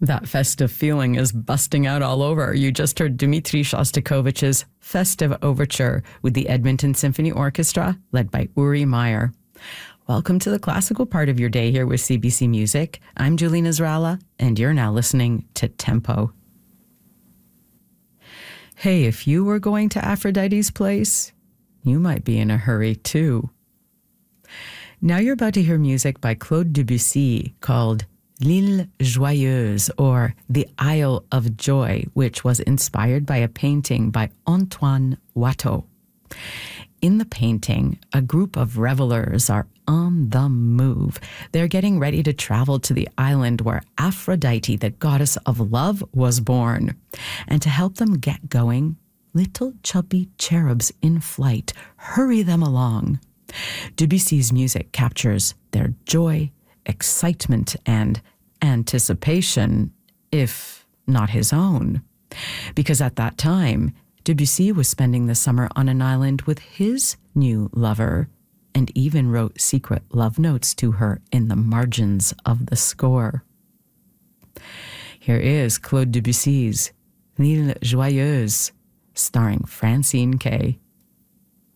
That festive feeling is busting out all over. You just heard Dmitri Shostakovich's Festive Overture with the Edmonton Symphony Orchestra, led by Uri Meyer. Welcome to the classical part of your day here with CBC Music. I'm Julie Nazralla, and you're now listening to Tempo. Hey, if you were going to Aphrodite's place, you might be in a hurry too. Now you're about to hear music by Claude Debussy called L'Île Joyeuse, or The Isle of Joy, which was inspired by a painting by Antoine Watteau. In the painting, a group of revelers are on the move. They're getting ready to travel to the island where Aphrodite, the goddess of love, was born. And to help them get going, little chubby cherubs in flight hurry them along. Debussy's music captures their joy, excitement, and anticipation, if not his own. Because at that time, Debussy was spending the summer on an island with his new lover, and even wrote secret love notes to her in the margins of the score. Here is Claude Debussy's L'Île Joyeuse, starring Francine Kay.